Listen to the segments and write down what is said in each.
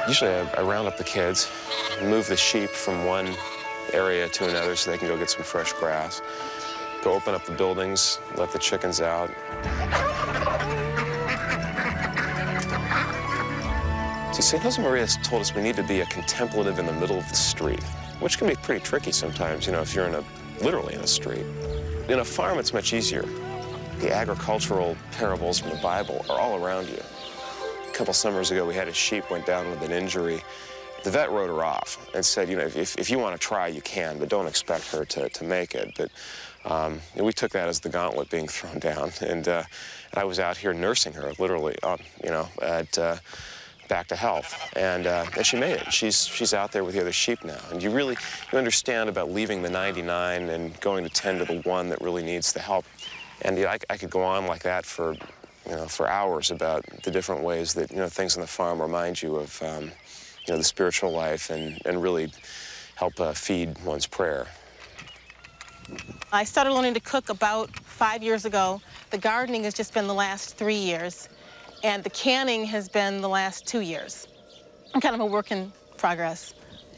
Usually I round up the kids, move the sheep from one area to another so they can go get some fresh grass, go open up the buildings, let the chickens out. See, St. Josemaria has told us we need to be a contemplative in the middle of the street, which can be pretty tricky sometimes, you know, if you're literally in a street. In a farm, it's much easier. The agricultural parables from the Bible are all around you. A couple summers ago, we had a sheep went down with an injury. The vet wrote her off and said, you know, if you want to try, you can, but don't expect her to make it. But we took that as the gauntlet being thrown down. And I was out here nursing her, literally, you know, back to health. And she made it. She's out there with the other sheep now. And you understand about leaving the 99 and going to tend to the one that really needs the help. And you know, I could go on like that for hours about the different ways that, you know, things on the farm remind you of, you know, the spiritual life and really help feed one's prayer. I started learning to cook about 5 years ago. The gardening has just been the last 3 years, and the canning has been the last 2 years. I'm kind of a work in progress.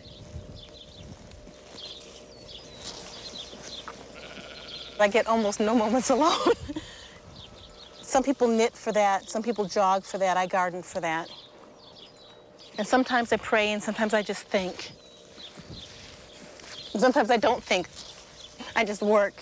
I get almost no moments alone. Some people knit for that, some people jog for that, I garden for that. And sometimes I pray and sometimes I just think. And sometimes I don't think, I just work.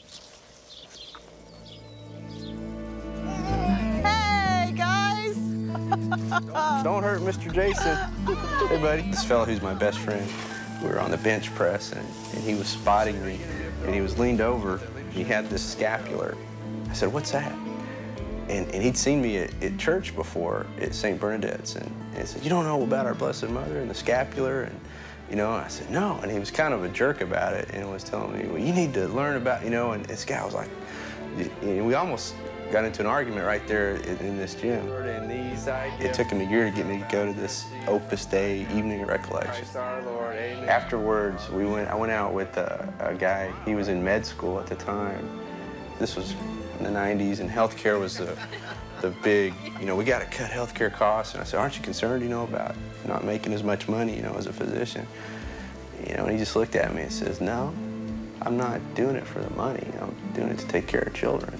Hey, guys! Don't hurt Mr. Jason. Hey, buddy. This fellow who's my best friend, we were on the bench press and he was spotting me and he was leaned over. He had this scapular. I said, what's that? And he'd seen me at church before at St. Bernadette's, and he said, you don't know about our Blessed Mother and the scapular? And, you know, I said, no. And he was kind of a jerk about it and was telling me, well, you need to learn about, you know, and this guy was like, and we almost got into an argument right there in this gym. It took him a year to get me to go to this Opus Dei evening of recollection. Afterwards, I went out with a guy, he was in med school at the time. This was in the 90s, and healthcare was the big, you know, we got to cut healthcare costs. And I said, aren't you concerned, you know, about not making as much money, you know, as a physician? You know, and he just looked at me and says, no, I'm not doing it for the money. I'm doing it to take care of children.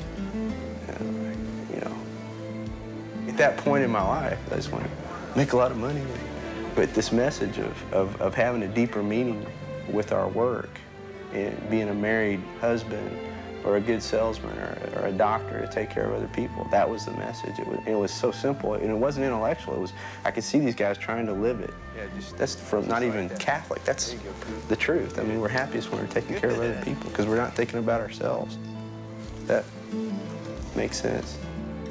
And, you know, at that point in my life, I just want to make a lot of money. But this message of having a deeper meaning with our work and being a married husband or a good salesman or a doctor to take care of other people, that was the message. It was so simple, and it wasn't intellectual. I could see these guys trying to live it. That's from not even Catholic. That's the truth. I mean, we're happiest when we're taking care of other people because we're not thinking about ourselves. That makes sense.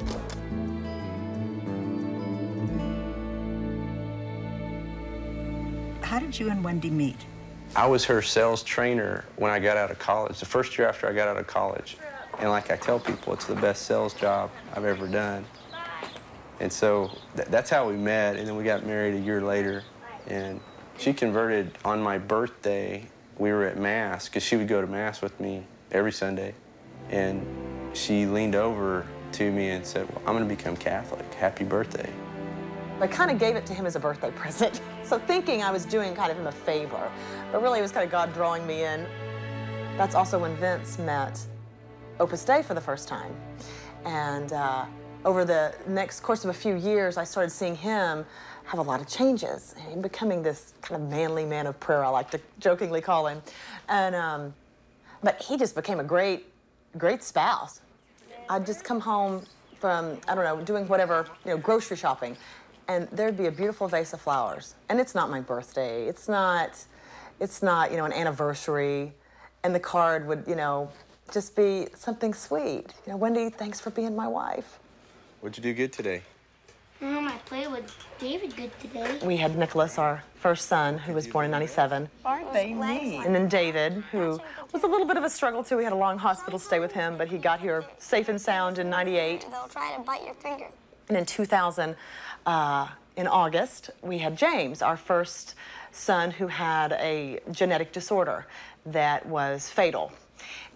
How did you and Wendy meet? I was her sales trainer when I got out of college, the first year after I got out of college. And like I tell people, it's the best sales job I've ever done. And so that's how we met, and then we got married a year later. And she converted on my birthday. We were at Mass, because she would go to Mass with me every Sunday. And she leaned over to me and said, well, I'm going to become Catholic. Happy birthday. I kind of gave it to him as a birthday present. So thinking I was doing kind of him a favor, but really it was kind of God drawing me in. That's also when Vince met Opus Dei for the first time. And over the next course of a few years, I started seeing him have a lot of changes and becoming this kind of manly man of prayer, I like to jokingly call him. And, but he just became a great spouse. I'd just come home from, I don't know, doing whatever, you know, grocery shopping, and there'd be a beautiful vase of flowers. And it's not my birthday. It's not, you know, an anniversary. And the card would, you know, just be something sweet. You know, Wendy, thanks for being my wife. What'd you do good today? I played with David good today. We had Nicholas, our first son, who was born in '97. Aren't they neat? And then David, who was a little bit of a struggle, too. We had a long hospital stay with him, but he got here safe and sound in '98. They'll try to bite your finger. And in 2000, in August, we had James, our first son, who had a genetic disorder that was fatal.